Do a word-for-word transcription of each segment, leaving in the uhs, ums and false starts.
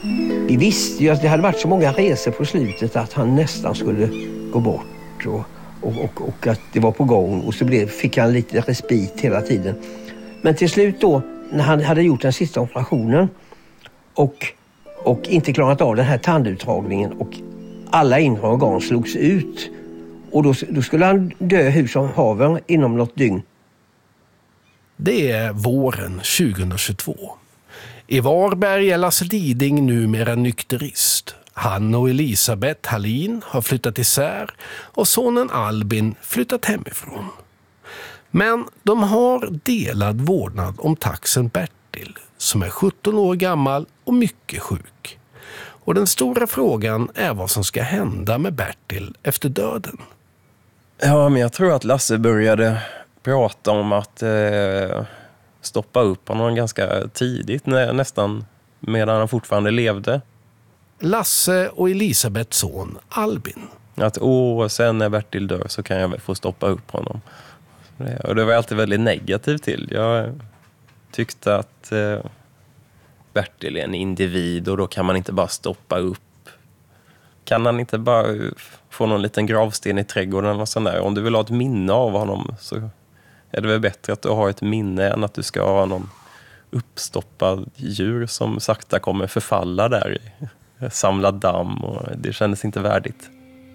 Vi visste ju att det hade varit så många resor på slutet att han nästan skulle gå bort och, och, och, och att det var på gång. Och så blev, fick han lite respit hela tiden. Men till slut då, när han hade gjort den sista operationen och, och inte klarat av den här tandutdragningen och alla inre organ slogs ut. Och då, då skulle han dö hur som haver inom något dygn. Det är våren tjugohundratjugotvå. I Varberg är Lasse Liding numera nykterist. Han och Elisabeth Hallin har flyttat isär och sonen Albin flyttat hemifrån. Men de har delad vårdnad om taxen Bertil som är sjutton år gammal och mycket sjuk. Och den stora frågan är vad som ska hända med Bertil efter döden. Ja, men jag tror att Lasse började prata om att eh, stoppa upp honom ganska tidigt, nä- nästan medan han fortfarande levde. Lasse och Elisabeths son Albin. Att åh, sen när Bertil dör så kan jag väl få stoppa upp honom. Och det var jag alltid väldigt negativ till. Jag tyckte att eh, Bertil är en individ och då kan man inte bara stoppa upp. Kan han inte bara få någon liten gravsten i trädgården och sån där? Om du vill ha ett minne av honom så är det väl bättre att du har ett minne än att du ska ha någon uppstoppad djur som sakta kommer förfalla där. Samla damm och det kändes inte värdigt.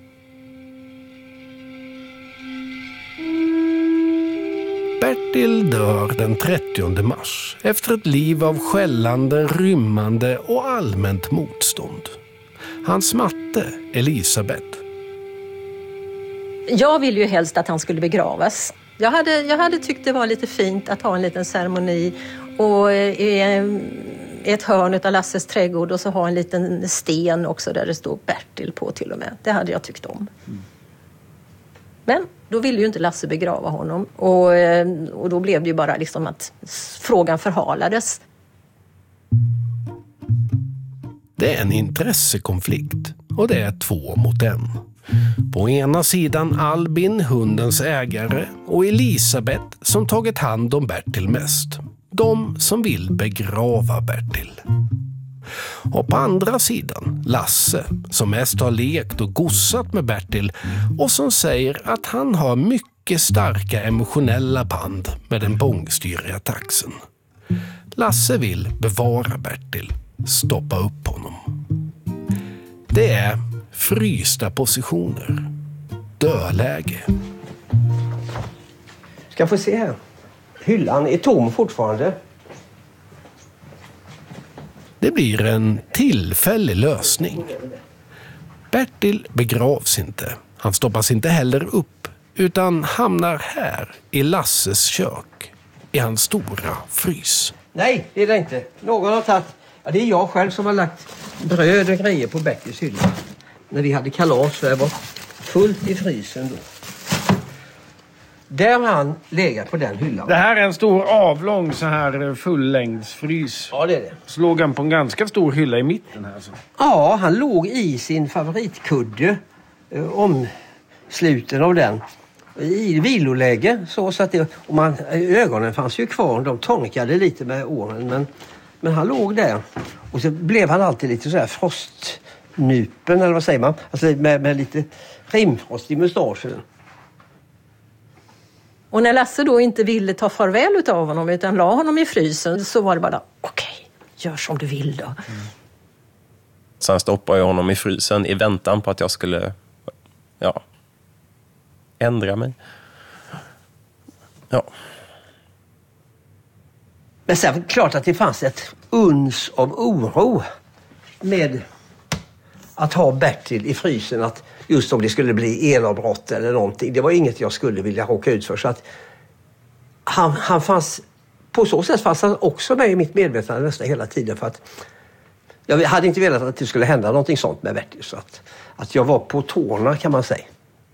Bertil dör den trettionde mars efter ett liv av skällande, rymmande och allmänt motstånd. Hans matte, Elisabeth. Jag ville ju helst att han skulle begravas. Jag hade, jag hade tyckt det var lite fint att ha en liten ceremoni och i ett hörn av Lasses trädgård och så ha en liten sten också där det står Bertil på till och med. Det hade jag tyckt om. Mm. Men då ville ju inte Lasse begrava honom och, och då blev det ju bara liksom att frågan förhalades. Det är en intressekonflikt och det är två mot en. På ena sidan Albin, hundens ägare, och Elisabeth som tagit hand om Bertil mest. De som vill begrava Bertil. Och på andra sidan Lasse som mest har lekt och gossat med Bertil och som säger att han har mycket starka emotionella band med den bångstyriga taxen. Lasse vill bevara Bertil, stoppa upp honom. Det är frysta positioner. Dödläge. Ska få se här. Hyllan är tom fortfarande. Det blir en tillfällig lösning. Bertil begravs inte. Han stoppas inte heller upp utan hamnar här i Lasses kök. I hans stora frys. Nej, det är det inte. Någon har tagit... Ja, det är jag själv som har lagt bröd och grejer på Bertils hylla. När vi hade kalas så det var fullt i frysen då. Där har han legat på den hyllan. Det här är en stor avlång så här fullängdsfrys. Ja, det är det. Så låg han på en ganska stor hylla i mitten här. Så. Ja, han låg i sin favoritkudde. Eh, omsluten av den. I viloläge. Så, så att det, och man, ögonen fanns ju kvar. De torkade lite med åren. Men, men han låg där. Och så blev han alltid lite så här frostnupen, eller vad säger man? Alltså med, med lite rimfrost i mustaschen. Och när Lasse då inte ville ta farväl av honom utan la honom i frysen så var det bara, okej, okay, gör som du vill då. Mm. Sen stoppade jag honom i frysen i väntan på att jag skulle ja, ändra mig. Ja. Men sen klart att det fanns ett uns av oro med att ha Bertil i frysen, att just om det skulle bli elavbrott eller någonting. Det var inget jag skulle vilja råka ut för. Så att han, han fanns, på så sätt fanns han också med i mitt medvetande nästan hela tiden. För att jag hade inte velat att det skulle hända någonting sånt med Bertil. Så att, att jag var på tårna kan man säga.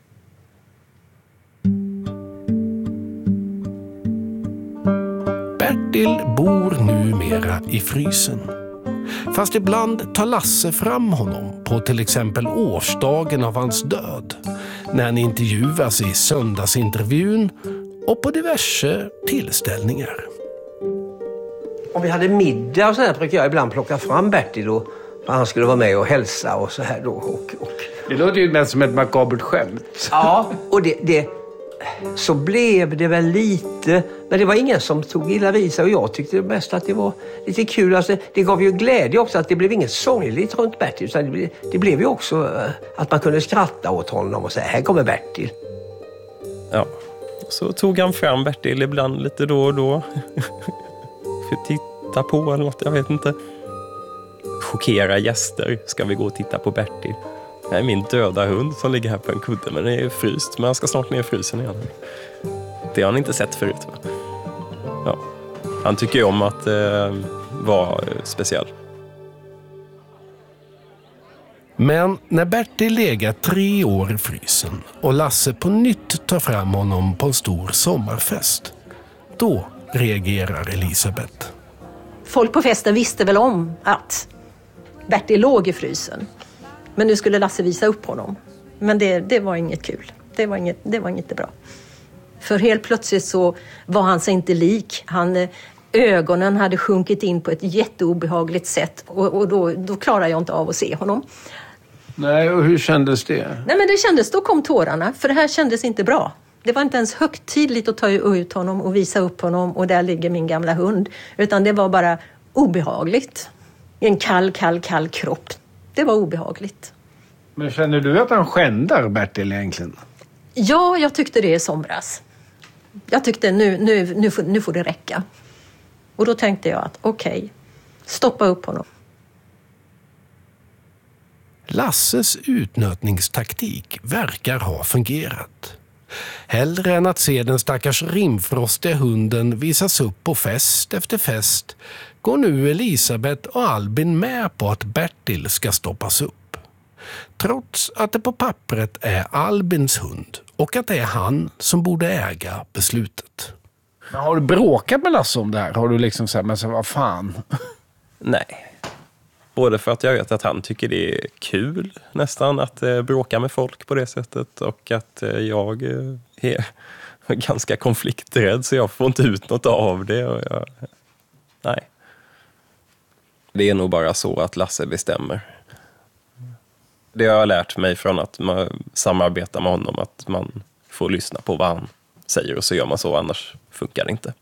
Bertil bor numera i frysen. Fast ibland tar Lasse fram honom på till exempel årsdagen av hans död. När han intervjuas i söndagsintervjun och på diverse tillställningar. Om vi hade middag och så där brukar jag ibland plocka fram Bertil och För han skulle vara med och hälsa och så här då. Och, och. Det låter ju mest som ett makabert skämt. Ja, och det, det, så blev det väl lite... Men det var ingen som tog illa vid sig och jag tyckte mest att det var lite kul. Alltså, det gav ju glädje också att det blev inget sorgligt runt Bertil. Utan det, blev, det blev ju också att man kunde skratta åt honom och säga, här kommer Bertil. Ja, så tog han fram Bertil ibland lite då och då. För att titta på eller något, jag vet inte. Chockera gäster, ska vi gå och titta på Bertil. Det är min döda hund som ligger här på en kudde, men den är fryst. Men han ska snart ner i frysen igen. Det har han inte sett förut, va? Ja. Han tycker ju om att eh, vara speciell. Men när Bertil legat tre år i frysen och Lasse på nytt tar fram honom på en stor sommarfest, då reagerar Elisabeth. Folk på festen visste väl om att Bertil låg i frysen. Men nu skulle Lasse visa upp honom. Men det, det var inget kul. Det var inget, det var inget bra. För helt plötsligt så var han sig inte lik. Han, ögonen hade sjunkit in på ett jätteobehagligt sätt. Och, och då, då klarade jag inte av att se honom. Nej, och hur kändes det? Nej, men det kändes, då kom tårarna. För det här kändes inte bra. Det var inte ens högtidligt att ta ut honom och visa upp honom. Och där ligger min gamla hund. Utan det var bara obehagligt. En kall, kall, kall kropp. Det var obehagligt. Men känner du att han skändar Bertil egentligen? Ja, jag tyckte det i somras. Jag tyckte nu, nu, nu, får, nu får det räcka. Och då tänkte jag att okej, okay, stoppa upp honom. Lasses utnötningstaktik verkar ha fungerat. Hellre än att se den stackars rimfrostiga hunden visas upp på fest efter fest går nu Elisabeth och Albin med på att Bertil ska stoppas upp. Trots att det på pappret är Albins hund och att det är han som borde äga beslutet. Men har du bråkat med Lasse om det här? Har du liksom sagt, men så vad fan? Nej. Både för att jag vet att han tycker det är kul nästan att eh, bråka med folk på det sättet. Och att eh, jag eh, är ganska konflikträdd så jag får inte ut något av det. Och jag, nej. Det är nog bara så att Lasse bestämmer. Det har jag lärt mig från att man samarbetar med honom. Att man får lyssna på vad han säger och så gör man så, annars funkar det inte.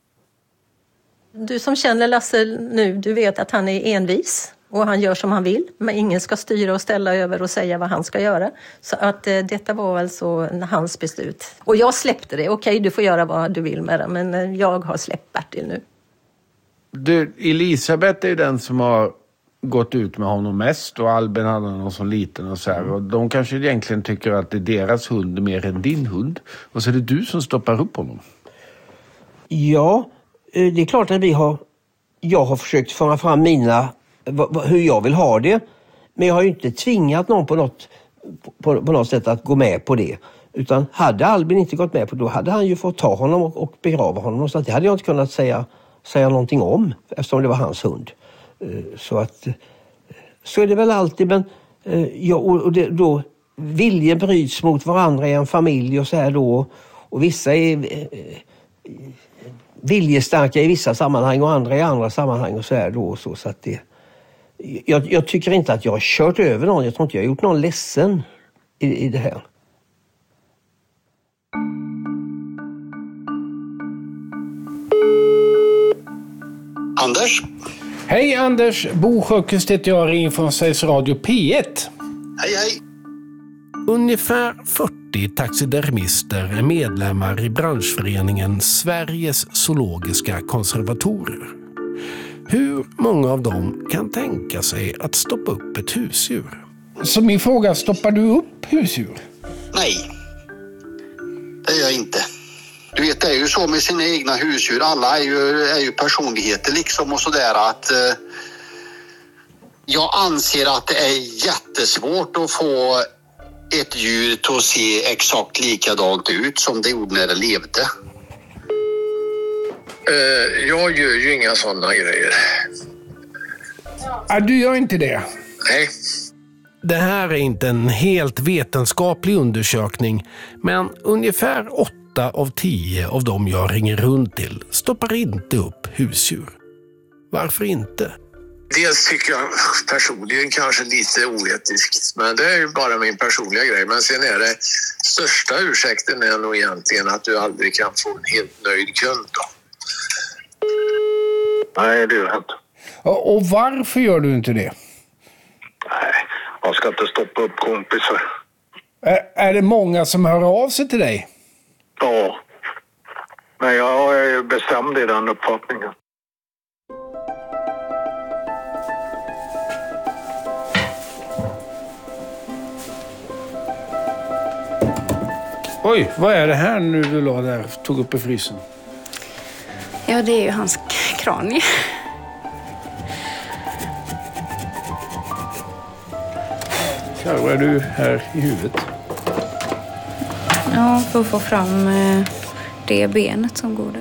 Du som känner Lasse nu, du vet att han är envis och han gör som han vill. Men ingen ska styra och ställa över och säga vad han ska göra. Så att eh, detta var alltså hans beslut. Och jag släppte det. Okej, du får göra vad du vill med det. Men eh, jag har släppt Bertil nu. Du, Elisabeth är ju den som har gått ut med honom mest. Och Albin hade någon som liten och så här. Och de kanske egentligen tycker att det är deras hund mer än din hund. Och så är det du som stoppar upp honom. Ja, det är klart att vi har... Jag har försökt föra fram mina... hur jag vill ha det. Men jag har ju inte tvingat någon på något, på, på något sätt att gå med på det. Utan hade Albin inte gått med på det, då hade han ju fått ta honom och, och begrava honom. Så att det hade jag inte kunnat säga, säga någonting om eftersom det var hans hund. Så att så är det väl alltid. Men ja, och det, då viljen bryts mot varandra i en familj och så här då. Och vissa är viljestarka i vissa sammanhang och andra i andra sammanhang och så här då. Och så, så att det, jag, jag tycker inte att jag har kört över någon. Jag tror inte jag har gjort någon ledsen i, i det här. Anders? Hej Anders, Bo Sjökvist heter jag, ringer från Sveriges Radio P ett. Hej hej. Ungefär fyrtio taxidermister är medlemmar i branschföreningen Sveriges zoologiska konservatorer. Hur många av dem kan tänka sig att stoppa upp ett husdjur? Så min fråga, stoppar du upp husdjur? Nej, det gör jag inte. Du vet, det är ju så med sina egna husdjur. Alla är ju, är ju personligheter liksom och sådär att eh, jag anser att det är jättesvårt att få ett djur att se exakt likadant ut som det gjorde när det levde. Uh, jag gör ju inga sådana grejer. Ja, du gör inte det? Nej. Det här är inte en helt vetenskaplig undersökning, men ungefär åtta av tio av dem jag ringer runt till stoppar inte upp husdjur. Varför inte? Dels tycker jag personligen kanske lite oetiskt, men det är ju bara min personliga grej. Men sen är det största ursäkten är nog egentligen att du aldrig kan få en helt nöjd kund då. Nej, det är det inte. Och varför gör du inte det? Nej, man ska inte stoppa upp kompisar. Är, är det många som hör av sig till dig? Ja, men jag är bestämd i den uppfattningen. Oj, vad är det här nu du la där, tog upp i frysen? Ja, det är ju hans kranie. Vad är du här i huvudet? Ja, för att få fram det benet som går där.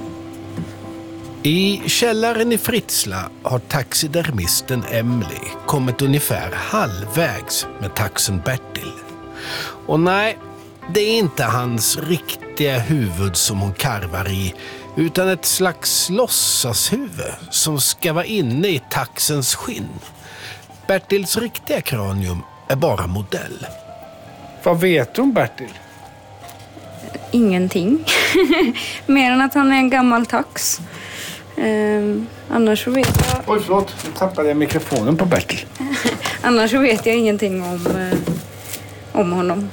I källaren i Fritsla har taxidermisten Emily kommit ungefär halvvägs med taxen Bertil. Och nej, det är inte hans riktiga huvud som hon karvar i, utan ett slags låtsashuvud som ska vara inne i taxens skinn. Bertils riktiga kranium är bara modell. Vad vet du om Bertil? Ingenting. Mer än att han är en gammal tax. Eh, annars så vet jag... Oj, förlåt. Nu tappade jag mikrofonen på Bertil. Annars så vet jag ingenting om, eh, om honom.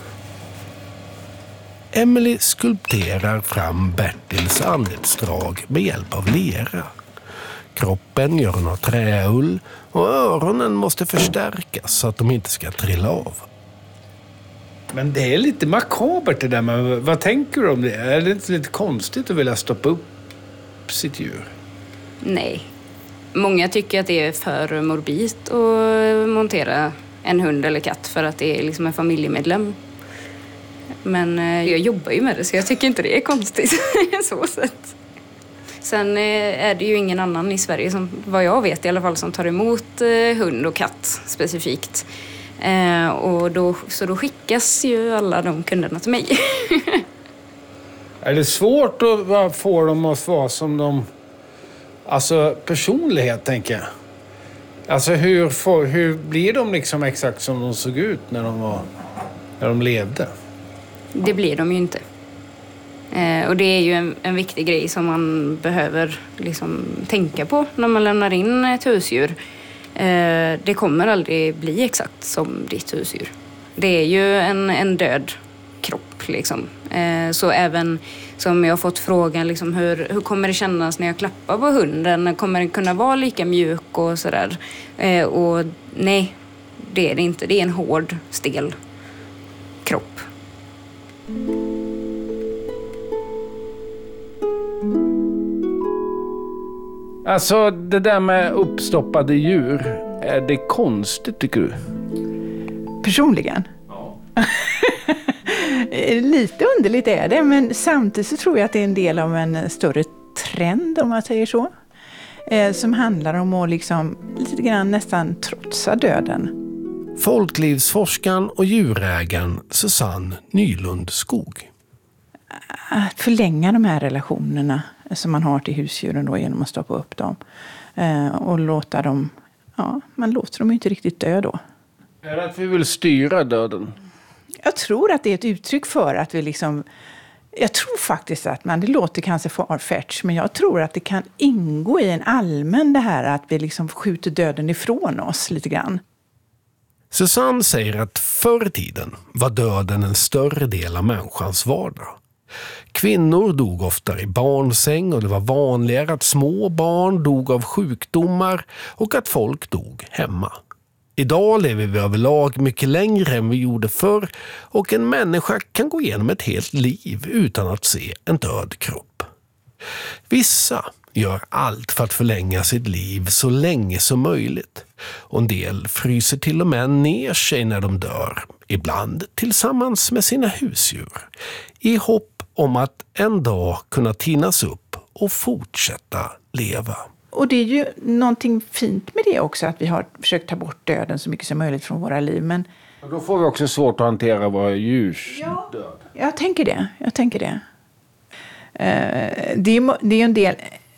Emily skulpterar fram Bertils anletsdrag med hjälp av lera. Kroppen gör hon av träull och öronen måste förstärkas så att de inte ska trilla av. Men det är lite makabert det där. Men vad tänker du om det? Är det inte lite konstigt att vilja stoppa upp sitt djur? Nej. Många tycker att det är för morbid att montera en hund eller katt för att det är liksom en familjemedlem. Men jag jobbar ju med det så jag tycker inte det är konstigt så sätt. Sen är det ju ingen annan i Sverige som, vad jag vet i alla fall, som tar emot hund och katt specifikt. Eh, och då, så då skickas ju alla de kunderna till mig. Är det svårt att få dem att vara som de... Alltså personlighet, tänker jag. Alltså hur, får, hur blir de liksom exakt som de såg ut när de, var, när de levde? Det blir de ju inte. Eh, och det är ju en, en viktig grej som man behöver liksom tänka på när man lämnar in ett husdjur. Eh, det kommer aldrig bli exakt som ditt husdjur. Det är ju en, en död kropp liksom. Eh, så även som jag har fått frågan liksom, hur, hur kommer det kännas när jag klappar på hunden? Kommer den kunna vara lika mjuk och sådär? Eh, och nej, det är det inte. Det är en hård, stel kropp. Alltså det där med uppstoppade djur, är det konstigt tycker du? Personligen? Ja. Lite underligt är det, men samtidigt så tror jag att det är en del av en större trend, om man säger så. Eh, som handlar om att liksom lite grann nästan trotsa döden. Folklivsforskaren och djurägaren Susanne Nylund Skog. Att förlänga de här relationerna som man har till husdjuren då, genom att stoppa upp dem. Eh, och låta dem, ja, man låter dem inte riktigt dö då. Är det att vi vill styra döden? Jag tror att det är ett uttryck för att vi liksom... Jag tror faktiskt att man, det låter kanske farfetch, men jag tror att det kan ingå i en allmän det här att vi liksom skjuter döden ifrån oss lite grann. Susanne säger att förr i tiden var döden en större del av människans vardag. Kvinnor dog ofta i barnsäng och det var vanligare att små barn dog av sjukdomar och att folk dog hemma. Idag lever vi överlag mycket längre än vi gjorde förr och en människa kan gå igenom ett helt liv utan att se en död kropp. Vissa gör allt för att förlänga sitt liv så länge som möjligt. Och en del fryser till och med ner sig när de dör, ibland tillsammans med sina husdjur, i hopp om att en dag kunna tinas upp och fortsätta leva. Och det är ju någonting fint med det också, att vi har försökt ta bort döden så mycket som möjligt från våra liv. Men och då får vi också svårt att hantera våra djurs ja, död. Jag tänker det, jag tänker det. Uh, det är ju det är en del...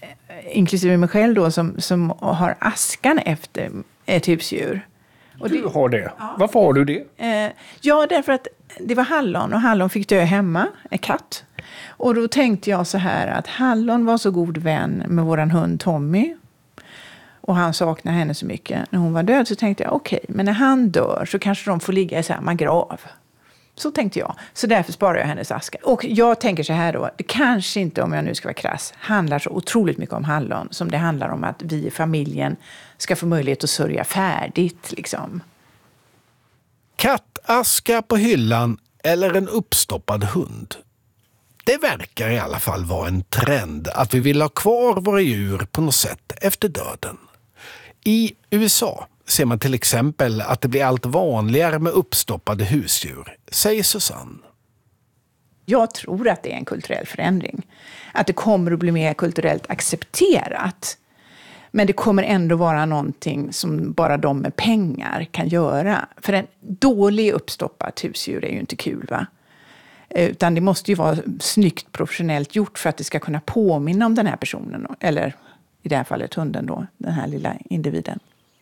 inklusive mig själv då, som, som har askan efter ett husdjur. Och du har det? Ja. Varför har du det? Eh, ja, därför att det var Hallon och Hallon fick dö hemma, en katt. Och då tänkte jag så här att Hallon var så god vän med våran hund Tommy. Och han saknade henne så mycket. När hon var död så tänkte jag, okej, okay, men när han dör så kanske de får ligga i samma grav. Så tänkte jag. Så därför sparar jag hennes aska. Och jag tänker så här då, det kanske inte, om jag nu ska vara krass, handlar så otroligt mycket om Hallon som det handlar om att vi i familjen ska få möjlighet att sörja färdigt liksom. Kattaska på hyllan eller en uppstoppad hund. Det verkar i alla fall vara en trend att vi vill ha kvar våra djur på något sätt efter döden. I U S A ser man till exempel att det blir allt vanligare med uppstoppade husdjur, säger Susanne. Jag tror att det är en kulturell förändring. Att det kommer att bli mer kulturellt accepterat. Men det kommer ändå vara någonting som bara de med pengar kan göra. För en dålig uppstoppat husdjur är ju inte kul, va? Utan det måste ju vara snyggt professionellt gjort för att det ska kunna påminna om den här personen. Eller i det här fallet hunden då, den här lilla individen.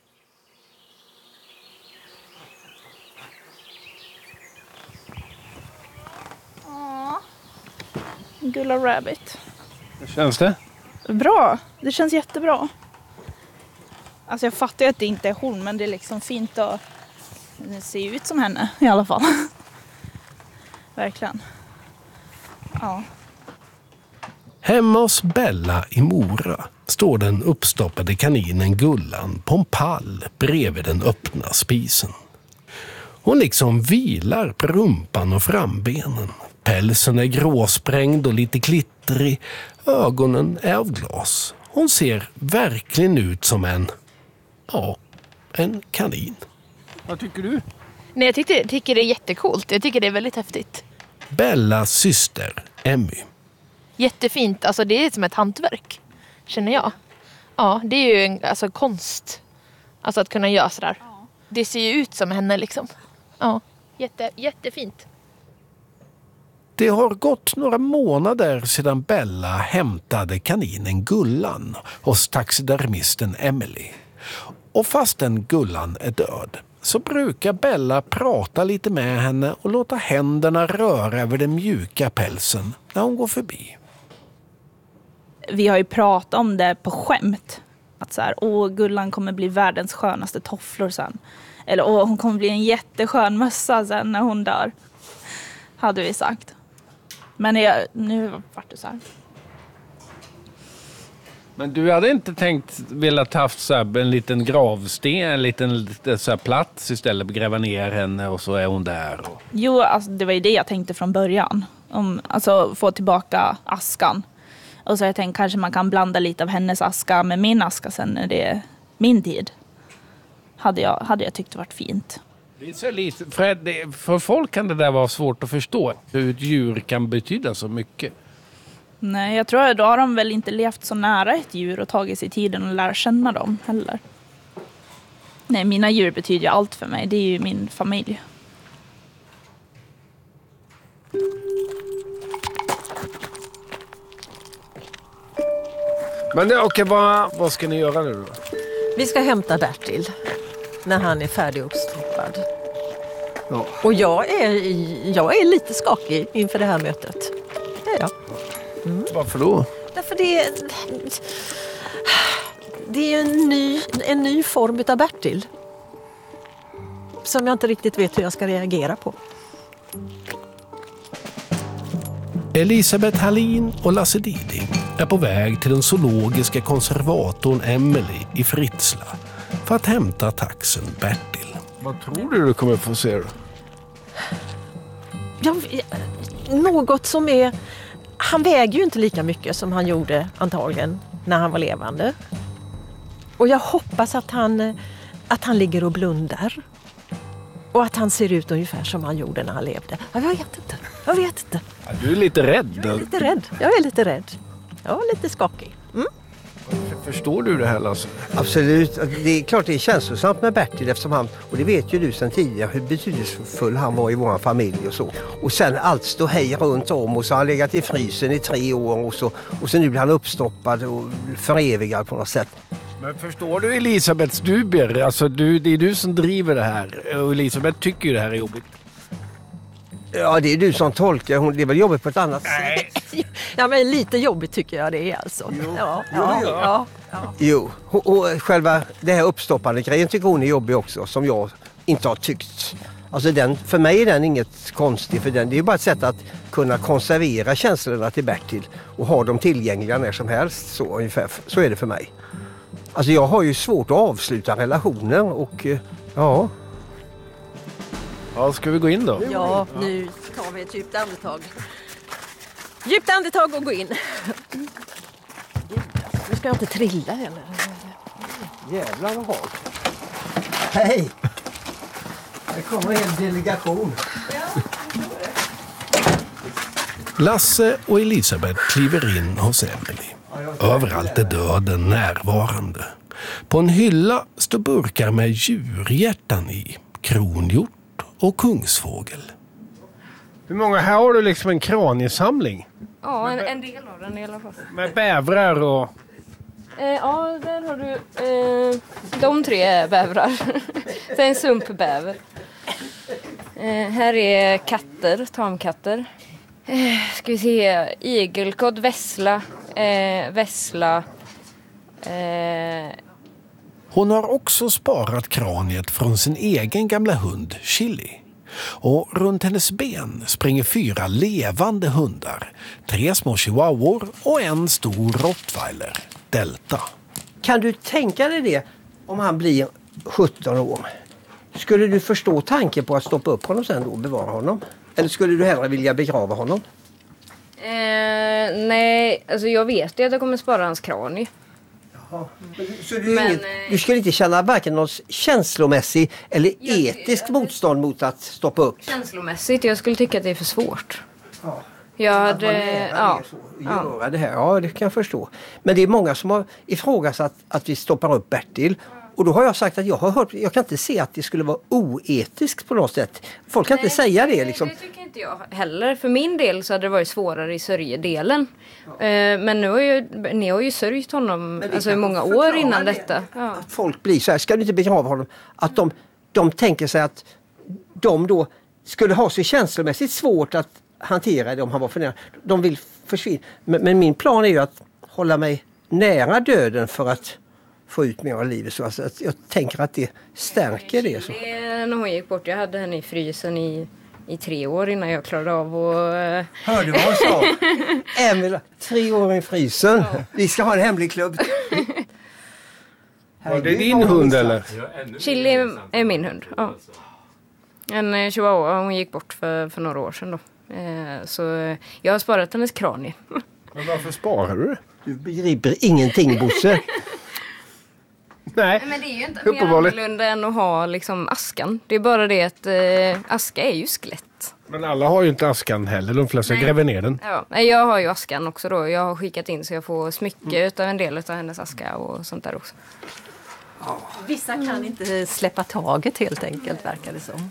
Gulla Rabbit. Hur känns det? Bra. Det känns jättebra. Alltså jag fattar ju att det inte är hon, men det är liksom fint att se ut som henne i alla fall. Verkligen. Ja. Hemma hos Bella i Mora står den uppstoppade kaninen Gullan på en pall bredvid den öppna spisen. Hon liksom vilar på rumpan och frambenen. Pälsen är gråsprängd och lite klittrig. Ögonen är av glas. Hon ser verkligen ut som en, ja, en kanin. Vad tycker du? Nej, jag tycker, tycker det är jättecoolt. Jag tycker det är väldigt häftigt. Bellas syster, Emmy. Jättefint. Alltså det är som ett hantverk, känner jag. Ja, det är ju en, alltså, konst. Alltså att kunna göra sådär. Ja. Det ser ju ut som henne liksom. Ja, Jätte, jättefint. Det har gått några månader sedan Bella hämtade kaninen Gullan hos taxidermisten Emily. Och fastän Gullan är död så brukar Bella prata lite med henne och låta händerna röra över den mjuka pälsen när hon går förbi. Vi har ju pratat om det på skämt. Att så här, åh, Gullan kommer bli världens skönaste tofflor sen. Eller åh, hon kommer bli en jätteskön mössa sen när hon dör. Hade vi sagt. Men jag, nu vart det så här. Men du hade inte tänkt velat haft så här en liten gravsten, en liten så här plats istället, gräva ner henne och så är hon där? Och... Jo, alltså, det var ju det jag tänkte från början. Om, alltså få tillbaka askan. Och så jag tänkte kanske man kan blanda lite av hennes aska med min aska sen när det är min tid. Hade jag, hade jag tyckt det varit fint. Det är så lite, för, för folk kan det där vara svårt att förstå hur ett djur kan betyda så mycket. Nej, jag tror att då har de väl inte levt så nära ett djur och tagit sig tiden att lära känna dem heller. Nej, mina djur betyder ju allt för mig. Det är ju min familj. Men okej, okay, vad, vad ska ni göra nu då? Vi ska hämta Bertil när han är färdig uppstoppad. Ja. Och jag är, jag är lite skakig inför det här mötet. Det är jag. Mm. Varför då? Därför det är, det är en ny, en ny form av Bertil. Som jag inte riktigt vet hur jag ska reagera på. Elisabeth Hallin och Lasse Diding är på väg till den zoologiska konservatorn Emily i Fritsla för att hämta taxen Bertil. Vad tror du du kommer få se då? Ja, något som är... Han väger ju inte lika mycket som han gjorde antagligen när han var levande. Och jag hoppas att han, att han ligger och blundar. Och att han ser ut ungefär som han gjorde när han levde. Jag vet inte. Jag vet inte. Ja, du är lite rädd. Jag är lite rädd. Jag är lite rädd. Jag är lite skakig. Mm. Förstår du det här, Lasse? Absolut. Det är klart det är känslosamt med Bertil eftersom han, och det vet ju du sedan tidigare, hur betydelsefull han var i vår familj och så. Och sen allt stod hej runt om och så har han legat i frysen i tre år och så, och så nu blir han uppstoppad och förevigad på något sätt. Men förstår du Elisabeths dubier? Alltså du, det är du som driver det här och Elisabeth tycker ju det här är jobbigt. Ja, det är du som tolkar. Hon, det är väl jobbigt på ett annat sätt. Ja, men lite jobbigt tycker jag det är alltså. Jo. Ja, Jo, ja, ja. ja, ja. Jo, och, och själva det här uppstoppande grejen tycker hon är jobbig också, som jag inte har tyckt. Alltså den, för mig är den inget konstigt, för den, det är bara ett sätt att kunna konservera känslorna till Bertil och ha dem tillgängliga när som helst, så ungefär. Så är det för mig. Alltså jag har ju svårt att avsluta relationer och ja... Ja, ska vi gå in då? Ja, nu tar vi ett djupt andetag. Djupt andetag och gå in. Nu ska jag inte trilla heller. Jävlar vad halt. Hej! Det kommer en delegation. Lasse och Elisabeth kliver in hos Emily. Överallt är döden närvarande. På en hylla står burkar med djurhjärtan i, kronhjort och kungsfågel. Hur många här har du liksom en kraniesamling? Ja, en, en del av den i alla fall. Med bävrar och... Eh, ja, där har du... Eh, de tre är bävrar. Det är en sumpbäver. Eh, här är katter, tamkatter. Eh, ska vi se, igelkott, vässla, eh, vässla. Eh, Hon har också sparat kraniet från sin egen gamla hund Chili. Och runt hennes ben springer fyra levande hundar. Tre små chihuahuor och en stor rottweiler, Delta. Kan du tänka dig det om han blir sjutton år? Skulle du förstå tanken på att stoppa upp honom sen då och bevara honom? Eller skulle du hellre vilja begrava honom? eh, nej, alltså jag vet ju att jag kommer spara hans kranie. Så du, Men, inget, eh, du skulle inte känna varken någon känslomässig eller Jag- etisk motstånd mot att stoppa upp? Känslomässigt, jag skulle tycka att det är för svårt. Ja. Jag Att hade... vara nära Ja, det, så, ja. göra det här. Ja, det kan jag förstå. Men det är många som har ifrågasatt att vi stoppar upp Bertil. Och då har jag sagt att jag har hört, jag kan inte se att det skulle vara oetiskt på något sätt. Folk kan Nej, inte säga det liksom. Det tycker inte jag heller. För min del så hade det varit svårare i sörjedelen. Eh, men nu har ju, ni har ju sörjt honom alltså, i många år innan det. detta. Ja. Att folk blir så här, ska du inte begrava honom? Att de, de tänker sig att de då skulle ha så känslomässigt svårt att hantera det om han var för nära. De vill försvinna. Men, men min plan är ju att hålla mig nära döden för att få ut mer av livet. Så alltså, att jag tänker att det stärker det. Så. Det är när hon gick bort. Jag hade henne i frysen i, i tre år innan jag klarade av att... Hörde du vad hon sa? Emil, tre år i frysen. Ja. Vi ska ha en hemlig klubb. Var det din hund eller? Chili är min hund. Ja. En eh, chihuahua, hon gick bort för, för några år sedan då. Eh, så jag har sparat hennes kranie. Men varför sparar du det? Du begriper ingenting, Bosse. Nej, Men det är ju inte mer uppenbarligen. annorlunda än att ha liksom askan. Det är bara det att eh, aska är ju skelett. Men alla har ju inte askan heller. De flesta Nej. gräver ner den. Ja, nej, jag har ju askan också då. Jag har skickat in så jag får smycke mm. utav en del av hennes aska och sånt där också. Vissa kan inte släppa taget helt enkelt, verkar det som.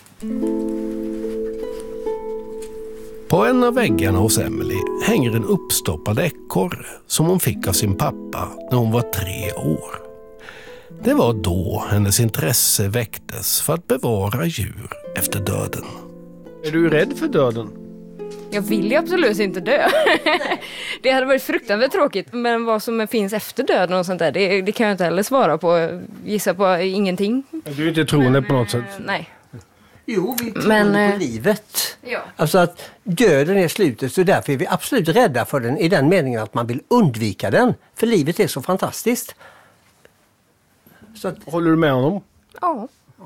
På en av väggarna hos Emily hänger en uppstoppad ekorre som hon fick av sin pappa när hon var tre år. Det var då hennes intresse väcktes för att bevara djur efter döden. Är du rädd för döden? Jag vill ju absolut inte dö. Det hade varit fruktansvärt tråkigt. Men vad som finns efter döden och sånt där, det, det kan jag inte heller svara på. Gissa på ingenting. Du är inte troende på något sätt? Nej. Jo, vi tror Men, på eh, livet. Ja. Alltså att döden är slutet, så därför är vi absolut rädda för den i den meningen att man vill undvika den. För livet är så fantastiskt. Så att, Håller du med honom? Ja.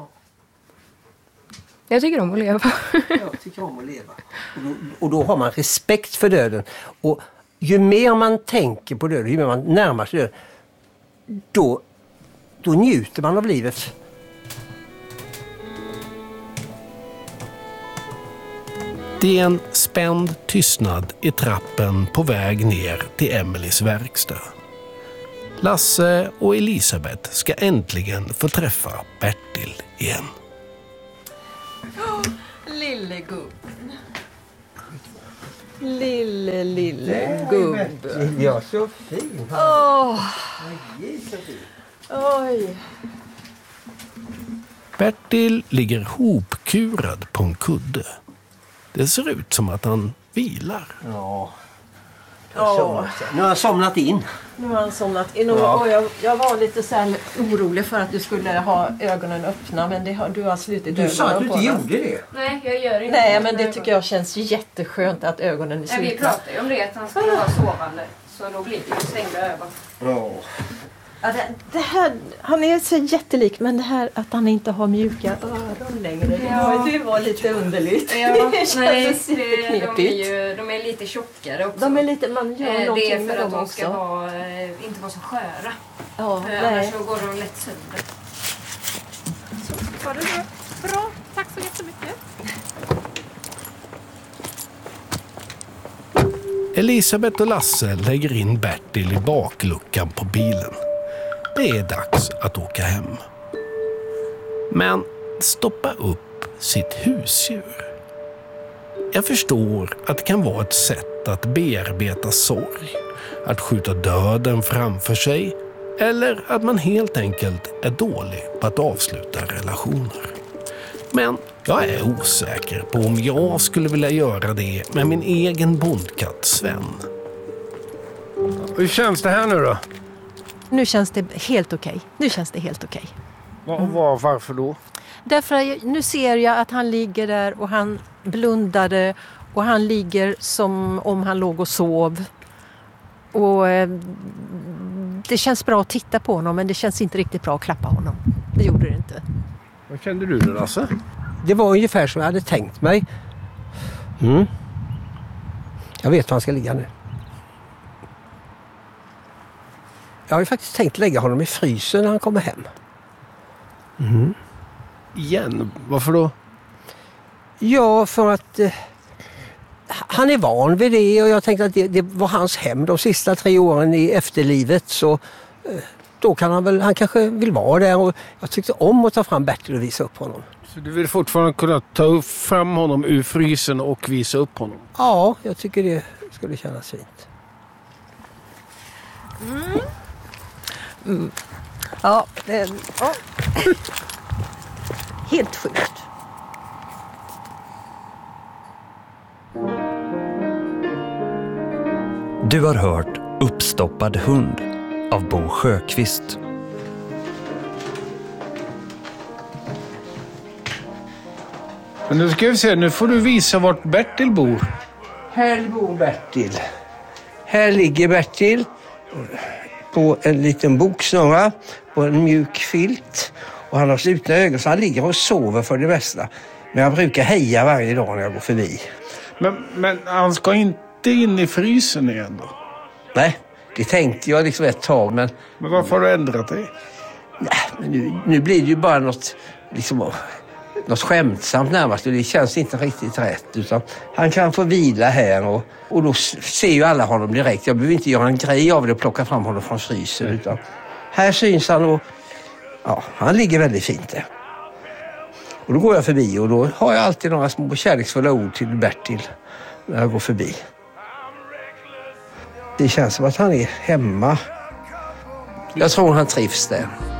Jag tycker om att leva. jag tycker om att leva. Och då, och då har man respekt för döden. Och ju mer man tänker på döden, ju mer man närmar sig döden, då, då njuter man av livet. Det är en spänd tystnad i trappen på väg ner till Emelies verkstad. Lasse och Elisabeth ska äntligen få träffa Bertil igen. Oh, lille gubben. Lille, lille gubben. Ja, så fin. Åh. Oj. Bertil ligger hopkurad på en kudde. Det ser ut som att han vilar. Ja. Oh. Nu har han somnat in. Nu har han somnat in. Och, ja. och jag, jag var lite så här orolig för att du skulle ha ögonen öppna. Men det har, du har slutit ögonen. Du sa att du inte gjorde det. Nej, jag gör inte Nej, det. men det tycker jag känns jätteskönt att ögonen är slutna. Ja, vi pratade ju om det, att han skulle vara sovande. Så då blir det ju stängda ögon. Oh. Ja, det, det här, han är så jättelik, men det här att han inte har mjuka öron längre, ja. det var lite underligt. Ja, det nej, det, de, är ju, de är lite tjockare också. De är lite, man gör eh, någonting det är för med att dem de ska också. vara, inte vara så sköra. Ja, eh, nej. Annars så går de lätt sönder. Så, var det så? Bra, tack så jättemycket. Elisabeth och Lasse lägger in Bertil i bakluckan på bilen. Det är dags att åka hem. Men stoppa upp sitt husdjur. Jag förstår att det kan vara ett sätt att bearbeta sorg, att skjuta döden framför sig eller att man helt enkelt är dålig på att avsluta relationer. Men jag är osäker på om jag skulle vilja göra det med min egen bondkatt Sven. Hur känns det här nu då? Nu känns det helt okej. Nu känns det helt okej. Var, var, varför då? Därför att nu ser jag att han ligger där och han blundade och han ligger som om han låg och sov. Och eh, det känns bra att titta på honom, men det känns inte riktigt bra att klappa honom. Det gjorde det inte. Vad kände du då, Lasse? Det var ungefär som jag hade tänkt mig. Mm. Jag vet var han ska ligga nu. Jag har ju faktiskt tänkt lägga honom i frysen när han kommer hem. Mm. Igen? Varför då? Ja, för att eh, han är van vid det och jag tänkte att det, det var hans hem de sista tre åren i efterlivet, så eh, då kan han väl, han kanske vill vara där, och jag tyckte om att ta fram Bertil och visa upp honom. Så du vill fortfarande kunna ta fram honom ur frysen och visa upp honom? Ja, jag tycker det skulle kännas fint. Mm. Mm. Ja, det, ja. Helt sjukt. Du har hört Uppstoppad hund av Bo Sjöqvist. Men nu ska vi se, nu får du visa vart Bertil bor. Här bor Bertil. Här ligger Bertil på en liten boksnurra på en mjuk filt. Och han har slutna ögon, så han ligger och sover för det mesta. Men jag brukar heja varje dag när jag går förbi. Men, men han ska inte in i frysen igen då? Nej, det tänkte jag liksom ett tag, men... Men varför har du ändrat dig? Nej, men nu, nu blir det ju bara något, liksom, något skämtsamt närmast. Och det känns inte riktigt rätt. Utan han kan få vila här och, och då ser ju alla honom direkt. Jag behöver inte göra en grej av det och plocka fram honom från frysen. Utan här syns han och ja, han ligger väldigt fint där. Och då går jag förbi och då har jag alltid några små kärleksfulla ord till Bertil när jag går förbi. Det känns som att han är hemma. Jag tror han trivs där.